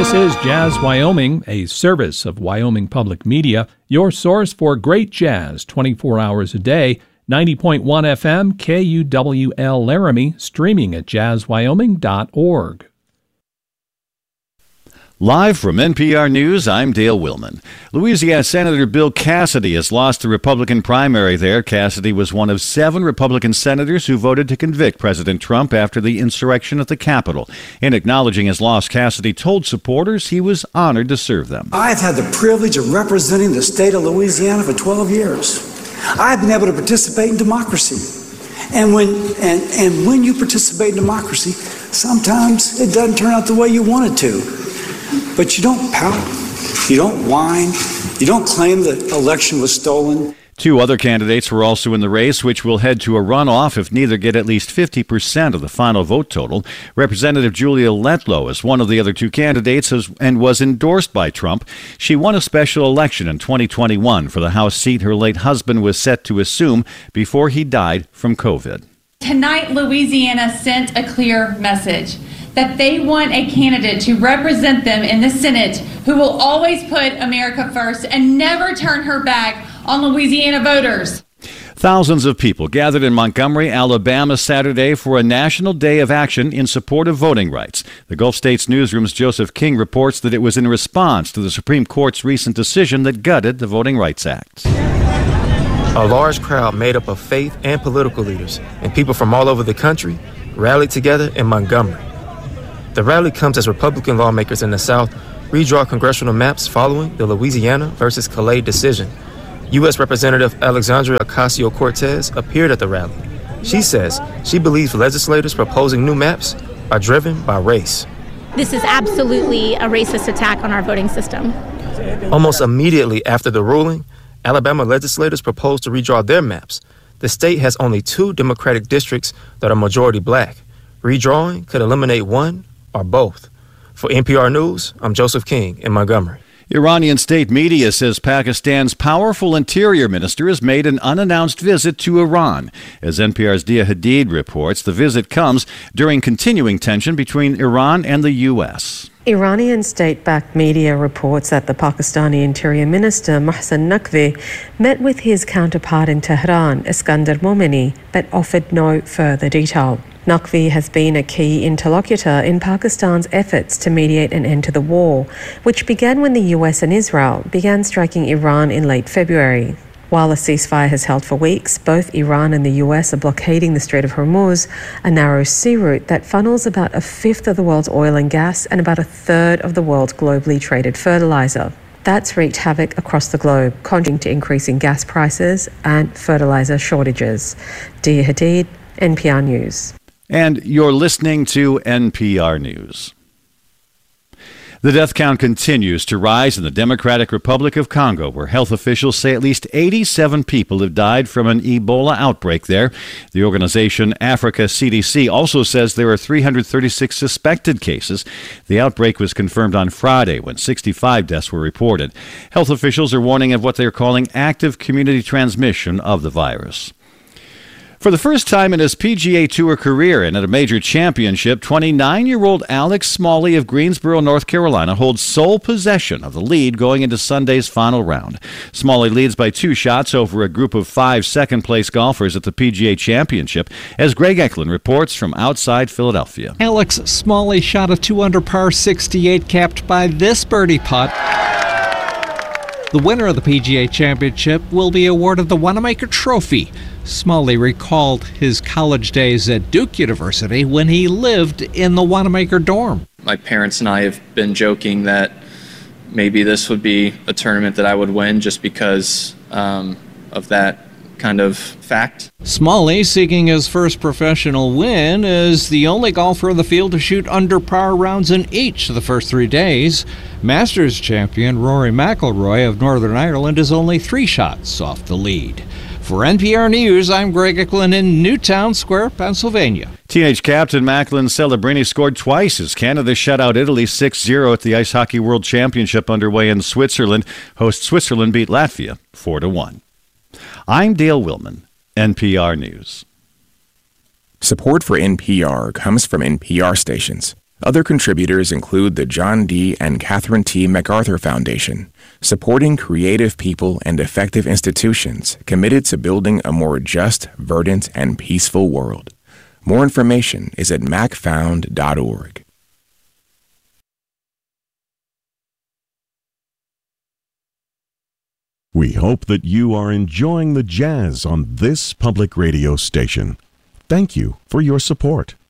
This is Jazz Wyoming, a service of Wyoming Public Media, your source for great jazz 24 hours a day. 90.1 FM, KUWL Laramie, streaming at jazzwyoming.org. Live from NPR News, I'm Dale Willman. Louisiana Senator Bill Cassidy has lost the Republican primary there. Cassidy was one of 7 Republican senators who voted to convict President Trump after the insurrection at the Capitol. In acknowledging his loss, Cassidy told supporters he was honored to serve them. I've had the privilege of representing the state of Louisiana for 12 years. I've been able to participate in democracy. And when you participate in democracy, sometimes it doesn't turn out the way you want it to. But you don't pout, you don't whine, you don't claim the election was stolen. 2 other candidates were also in the race, which will head to a runoff if neither get at least 50% of the final vote total. Representative Julia Letlow is one of the other 2 candidates and was endorsed by Trump. She won a special election in 2021 for the House seat her late husband was set to assume before he died from COVID. Tonight, Louisiana sent a clear message that they want a candidate to represent them in the Senate who will always put America first and never turn her back on Louisiana voters. Thousands of people gathered in Montgomery, Alabama Saturday for a national day of action in support of voting rights. The Gulf States Newsroom's Joseph King reports that it was in response to the Supreme Court's recent decision that gutted the Voting Rights Act. A large crowd made up of faith and political leaders and people from all over the country rallied together in Montgomery. The rally comes as Republican lawmakers in the South redraw congressional maps following the Louisiana versus Calais decision. U.S. Representative Alexandria Ocasio-Cortez appeared at the rally. She says she believes legislators proposing new maps are driven by race. This is absolutely a racist attack on our voting system. Almost immediately after the ruling, Alabama legislators proposed to redraw their maps. The state has only 2 Democratic districts that are majority black. Redrawing could eliminate one or both. For NPR News, I'm Joseph King in Montgomery. Iranian state media says Pakistan's powerful interior minister has made an unannounced visit to Iran. As NPR's Dia Hadid reports, the visit comes during continuing tension between Iran and the U.S. Iranian state-backed media reports that the Pakistani Interior Minister Mohsen Naqvi met with his counterpart in Tehran, Iskandar Momeni, but offered no further detail. Naqvi has been a key interlocutor in Pakistan's efforts to mediate an end to the war, which began when the US and Israel began striking Iran in late February. While a ceasefire has held for weeks, both Iran and the US are blockading the Strait of Hormuz, a narrow sea route that funnels about 1/5 of the world's oil and gas and about 1/3 of the world's globally traded fertilizer. That's wreaked havoc across the globe, contributing to increasing gas prices and fertilizer shortages. Dia Hadid, NPR News. And you're listening to NPR News. The death count continues to rise in the Democratic Republic of Congo, where health officials say at least 87 people have died from an Ebola outbreak there. The organization Africa CDC also says there are 336 suspected cases. The outbreak was confirmed on Friday when 65 deaths were reported. Health officials are warning of what they're calling active community transmission of the virus. For the first time in his PGA Tour career and at a major championship, 29-year-old Alex Smalley of Greensboro, North Carolina, holds sole possession of the lead going into Sunday's final round. Smalley leads by 2 shots over a group of 5 second-place golfers at the PGA Championship, as Greg Eklund reports from outside Philadelphia. Alex Smalley shot a 2-under par 68, capped by this birdie putt. The winner of the PGA Championship will be awarded the Wanamaker Trophy. Smalley recalled his college days at Duke University when he lived in the Wanamaker dorm. My parents and I have been joking that maybe this would be a tournament that I would win just because of that kind of fact. Smalley, seeking his first professional win, is the only golfer in the field to shoot under par rounds in each of the first 3 days. Masters champion Rory McIlroy of Northern Ireland is only 3 shots off the lead. For NPR News, I'm Greg Eklund in Newtown Square, Pennsylvania. Teenage captain Macklin Celebrini scored twice as Canada shut out Italy 6-0 at the Ice Hockey World Championship underway in Switzerland. Host Switzerland beat Latvia 4-1. I'm Dale Willman, NPR News. Support for NPR comes from NPR stations. Other contributors include the John D. and Catherine T. MacArthur Foundation, supporting creative people and effective institutions committed to building a more just, verdant, and peaceful world. More information is at macfound.org. We hope that you are enjoying the jazz on this public radio station. Thank you for your support.